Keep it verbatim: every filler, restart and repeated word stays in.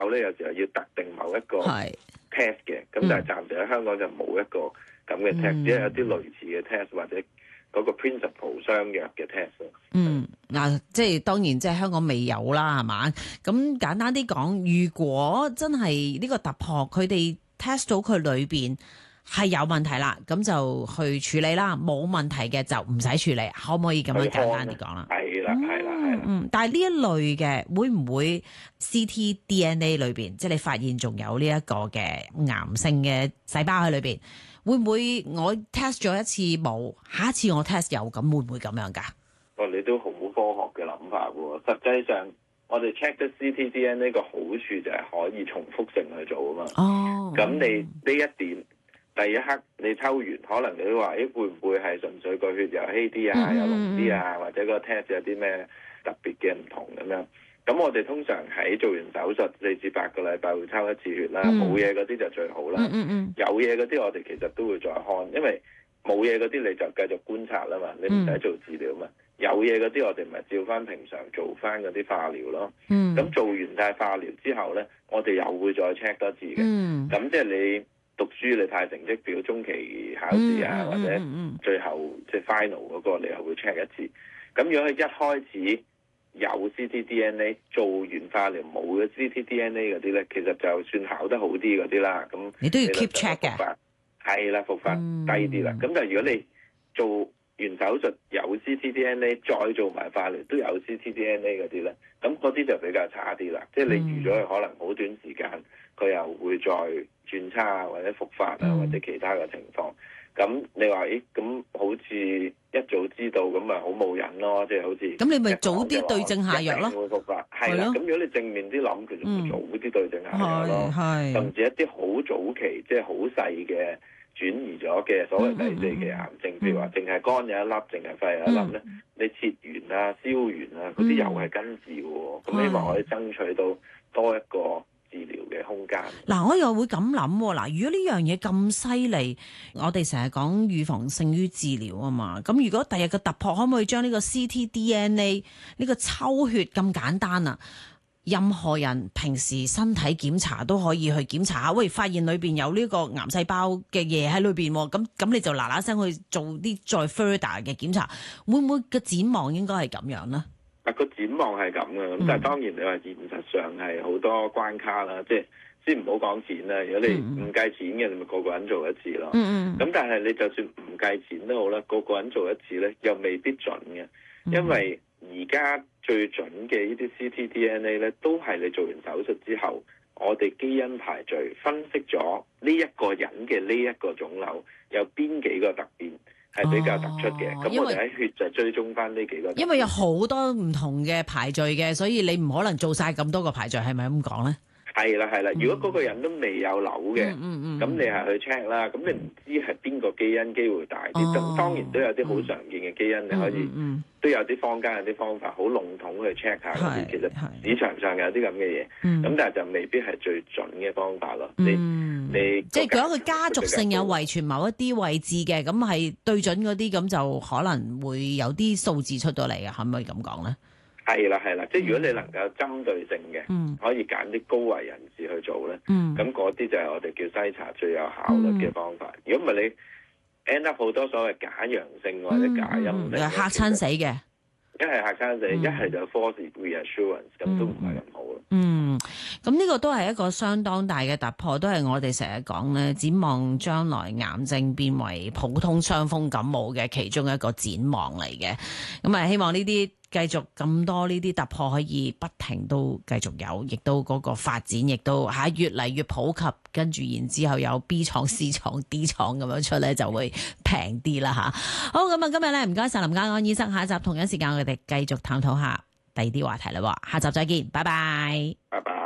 口咧，有時候要特定某一個 test 嘅，咁但係暫時喺香港就冇一個咁嘅 test，、嗯、只係有啲類似嘅 test 或者嗰個 principle 相若嘅 test。 嗯，嗱，即係當然即係香港未有啦，係嘛？咁簡單啲講，如果真係呢個突破，佢哋 test 到佢裏邊係有問題啦，咁就去處理啦。冇問題嘅就唔使處理，可唔可以咁樣簡單啲講啦？ 係啦，係啦，係啦。 嗯，但係呢一類嘅會唔會 C T D N A 裏邊，即係你發現仲有呢一個嘅癌性嘅細胞喺裏邊，會唔會我 test 咗一次冇，下一次我 test 有，咁會唔會咁樣㗎？ 哦，你都好科學嘅諗法喎。實際上，我哋 check 得 C T D N A 個好處就係可以重複性去做啊嘛。哦，咁你呢一點。第一刻你抽完，可能你都話，誒會唔會係純粹個血又稀啲啊，又濃啲啊，或者個 test 有啲咩特別嘅唔同咁樣？咁我哋通常喺做完手術四至八個禮拜會抽一次血啦，冇嘢嗰啲就最好啦。嗯嗯、有嘢嗰啲我哋其實都會再看，因為冇嘢嗰啲你就繼續觀察啦嘛，你唔使做治療嘛。嗯、有嘢嗰啲我哋咪照翻平常做翻嗰啲化療咯。咁、嗯、做完晒化療之後咧，我哋又會再 check 多次嘅。咁、嗯、即係你。讀書你派成績表、中期考試啊，嗯、或者最後即係、就是、final 嗰個，你又會 check 一次。咁如果佢一開始有 C T D N A， 做完化療冇咗 C T D N A 嗰啲咧，其實就算考得好啲嗰啲啦。咁你都要 keep check 嘅。 係啦，復發低啲啦。咁、嗯、但係如果你做完手術有 C T D N A， 再做埋化療都有 C T D N A 嗰啲咧，咁嗰啲就比較差啲啦。即係、嗯、你預咗佢可能好短時間，佢又會再轉差啊，或者復發啊，嗯、或者其他嘅情況，咁你話，咦，咁好似一早知道，咁咪好冇癮咯，即係好似咁，你咪早啲對症下藥咯。會復發，係啦。咁如果你正面啲諗，其實咪早啲對症下藥咯。係，甚至一啲好早期，即係好細嘅轉移咗嘅所謂第四期癌症，譬如話淨係肝有一粒，淨係肺有一粒咧，嗯、你切完啊、燒完啊，嗰啲又係根治喎。咁、嗯、希望可以爭取到多一個治療嘅空間。嗱， 我又會咁諗喎。嗱，如果呢樣嘢咁犀利，我哋成日講預防勝於治療啊嘛。咁如果第日嘅突破，可唔可以將呢個 C T D N A 呢個抽血咁簡單啊？任何人平時身體檢查都可以去檢查下，喂，發現裏邊有呢個癌細胞嘅嘢喺裏邊，咁咁你就嗱嗱聲去做啲再 further 嘅檢查，會唔會嘅展望應該係咁樣呢？ 啊，個展望係咁嘅，咁、嗯、但係當然你話現實上係好多關卡啦，即係先唔好講錢啦。如果你唔計錢嘅，你咪個個人做一次咯。嗯嗯。咁但係你就算唔計錢都好啦，個個人做一次咧，又未必準嘅，因為而家最準嘅呢啲 C T D N A 咧，都係你做完手術之後，我哋基因排序分析咗呢一個人嘅呢一個腫瘤有邊幾個特點係比較突出嘅，咁、哦、我哋喺血就追蹤翻呢幾個。 因為有好多唔同嘅排序嘅，所以你唔可能做晒咁多個排序，係咪咁講咧？ 係啦係啦，如果嗰個人都未有瘤嘅，咁、嗯嗯嗯、你係去 check 啦，咁你唔知係邊個基因機會大啲，咁、哦、當然都有啲好常見嘅基因，嗯、你可以、嗯嗯、都有啲坊間有啲方法好籠統去 check 下嗰啲，其實市場上有啲咁嘅嘢，咁、嗯、但係就未必係最準嘅方法咯。嗯、你你即係如果佢家族性有遺傳某一啲位置嘅，咁係對準嗰啲，咁就可能會有啲數字出到嚟嘅，可唔可以咁講咧？係啦，係啦，即係如果你能夠針對性嘅，嗯、可以揀啲高危人士去做咧，咁嗰啲就係我哋叫篩查最有效率嘅方法。如果唔係你 end up 好多所謂假陽性或者假陰性， 嚇親死嘅， 一係嚇親死，一係、嗯、就 false reassurance，咁、嗯、都唔係咁好咯。 嗯，咁呢個都係一個相當大嘅突破，都係我哋成日講咧，展望將來癌症變為普通傷風感冒嘅其中一個展望嚟嘅。咁啊，希望呢啲繼續咁多呢啲突破可以不停都繼續有，亦都嗰個發展亦都嚇越嚟越普及，跟住然之後有 B 廠、C 廠、D 廠咁樣出咧，就會平啲啦嚇。好，咁啊，今日咧唔該晒林嘉安醫生，下一集同樣時間我哋繼續探討下第二啲話題啦，下集再見，拜拜， 拜拜。